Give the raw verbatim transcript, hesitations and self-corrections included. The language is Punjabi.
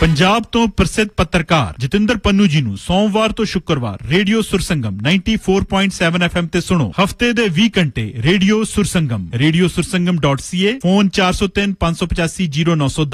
ਪੰਜਾਬ ਤੋਂ ਪ੍ਰਸਿੱਧ ਪੱਤਰਕਾਰ ਜਤਿੰਦਰ ਪੰਨੂ ਜੀ ਨੂੰ ਸੋਮਵਾਰ ਤੋਂ ਸ਼ੁੱਕਰਵਾਰ radio ਸੁਰਸੰਗਮ ninety-four point seven F M ਤੇ ਸੁਣੋ। ਹਫਤੇ ਦੇ ਵੀਹ ਘੰਟੇ radio ਸੁਰਸੰਗਮ, radio ਸੁਰਸੰਗਮ dot c a, phone four oh three five five eight zero nine zero